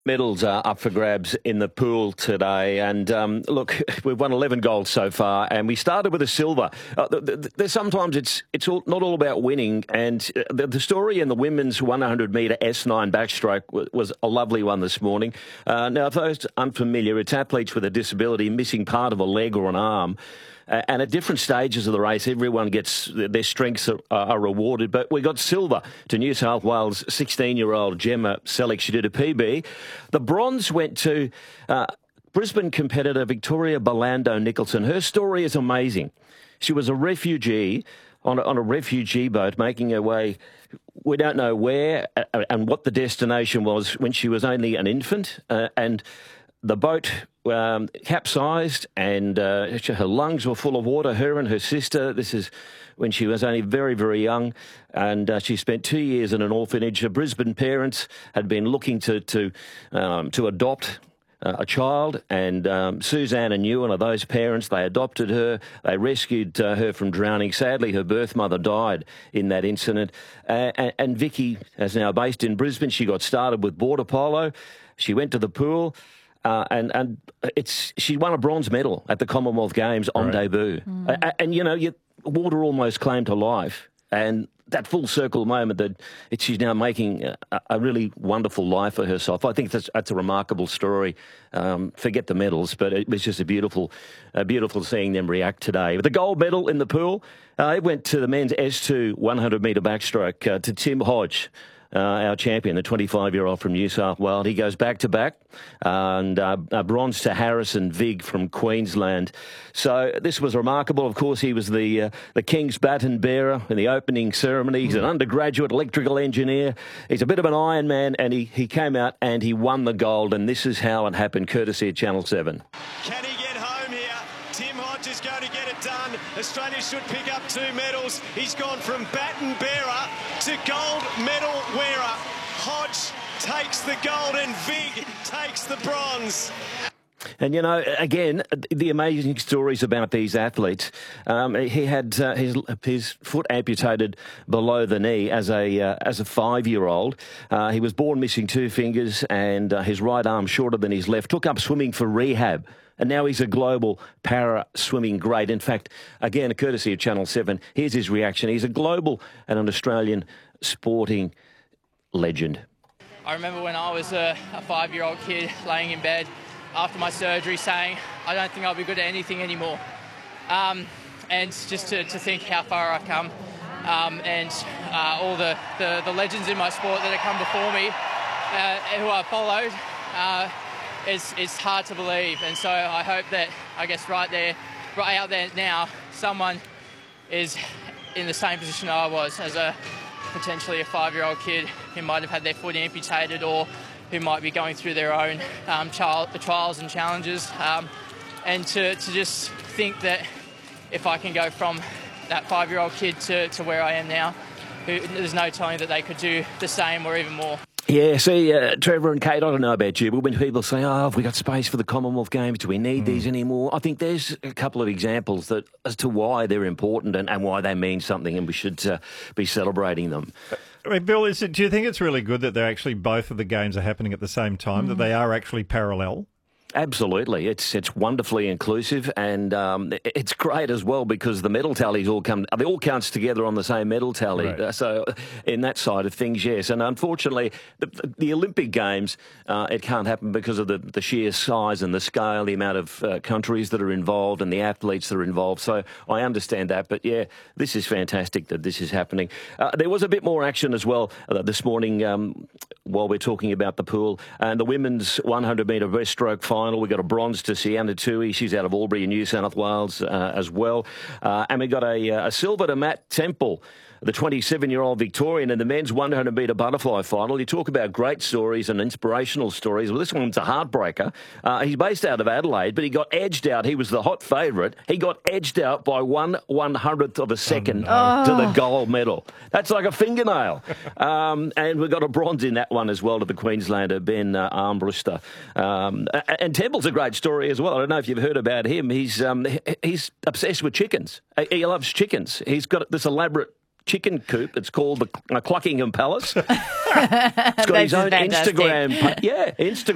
Medals are up for grabs in the pool today, and look, we've won 11 gold so far, and we started with a silver. Sometimes it's not all about winning, and the story in the women's 100-metre S9 backstroke was a lovely one this morning. Now, for those unfamiliar, it's athletes with a disability missing part of a leg or an arm. And at different stages of the race, everyone gets their strengths are rewarded. But we got silver to New South Wales 16-year-old Gemma Selick. She did a PB. The bronze went to Brisbane competitor Victoria Belando Nicholson. Her story is amazing. She was a refugee on a refugee boat making her way, we don't know where and what the destination was, when she was only an infant. And the boat capsized, and her lungs were full of water, her and her sister. This is when she was only very, very young, and she spent 2 years in an orphanage. Her Brisbane parents had been looking to adopt a child, and Suzanne and Ewan are those parents. They adopted her. They rescued her from drowning. Sadly, her birth mother died in that incident. And Vicky is now based in Brisbane. She got started with border polo. She went to the pool. And she won a bronze medal at the Commonwealth Games on debut. And, you know, water almost came to life. And that full circle moment that she's now making a really wonderful life for herself. I think that's a remarkable story. Forget the medals, but it was just a beautiful seeing them react today. But the gold medal in the pool, it went to the men's S2 100-metre backstroke to Tim Hodge. Our champion, the 25-year-old from New South Wales. He goes back-to-back, and bronze to Harrison Vig from Queensland. So this was remarkable. Of course, he was the King's baton bearer in the opening ceremony. He's an undergraduate electrical engineer. He's a bit of an Iron Man, and he came out and he won the gold, and this is how it happened, courtesy of Channel 7. Can he get home here? Tim Hodge is going to get it done. Australia should pick up 2 medals. He's gone from baton bearer to gold medal wearer. Hodge takes the gold and Vig takes the bronze. And, you know, again, the amazing stories about these athletes. He had his foot amputated below the knee as a 5-year-old. He was born missing 2 fingers and his right arm shorter than his left. Took up swimming for rehab. And now he's a global para-swimming great. In fact, again, courtesy of Channel 7, here's his reaction. He's a global and an Australian sporting legend. I remember when I was a 5-year-old kid laying in bed after my surgery saying, I don't think I'll be good at anything anymore. And just to think how far I've come, and all the legends in my sport that have come before me, who I've followed, it's hard to believe. And so I hope that, I guess right out there now, someone is in the same position I was as potentially a 5-year-old kid who might have had their foot amputated, or who might be going through their own trials and challenges. And to just think that if I can go from that 5-year-old kid to where I am now, there's no telling that they could do the same or even more. Yeah, see, Trevor and Kate, I don't know about you, but when people say, have we got space for the Commonwealth Games? Do we need these anymore? I think there's a couple of examples as to why they're important and why they mean something, and we should be celebrating them. I mean, Bill, do you think it's really good that they're actually both of the games are happening at the same time, that they are actually parallel? Absolutely. It's wonderfully inclusive, and it's great as well because the medal tallies all counts together on the same medal tally. Right. So in that side of things, yes. And unfortunately, the Olympic Games, it can't happen because of the sheer size and the scale, the amount of countries that are involved and the athletes that are involved. So I understand that. But yeah, this is fantastic that this is happening. There was a bit more action as well this morning while we're talking about the pool. And the women's 100-metre breaststroke final, we got a bronze to Sienna Tui. She's out of Albury in New South Wales as well. And we got a silver to Matt Temple, the 27-year-old Victorian, in the men's 100-metre butterfly final. You talk about great stories and inspirational stories. Well, this one's a heartbreaker. He's based out of Adelaide, but he got edged out. He was the hot favourite. He got edged out by 1/100th of a second to the gold medal. That's like a fingernail. And we got a bronze in that one as well to the Queenslander, Ben Armbruster. And Temple's a great story as well. I don't know if you've heard about him. He's obsessed with chickens. He loves chickens. He's got this elaborate chicken coop. It's called the Cluckingham Palace. It's got his own fantastic. Instagram. Instagram.